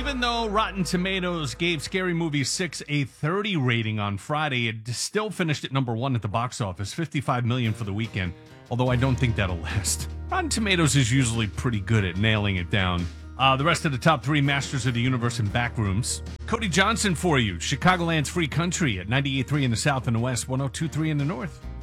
even though Rotten Tomatoes gave Scary Movie 6 a 30 rating on Friday, it still finished at number one at the box office, $55 million for the weekend, although I don't think that'll last. Rotten Tomatoes is usually pretty good at nailing it down. The rest of the top three: Masters of the Universe and Backrooms. Cody Johnson for you. Chicagoland's Free Country at 98.3 in the south and the west, 102.3 in the north.